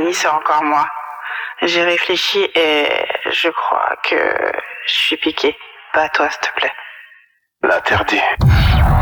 Annie, c'est encore moi. J'ai réfléchi et je crois que je suis piquée. Pas toi, s'il te plaît. L'interdit.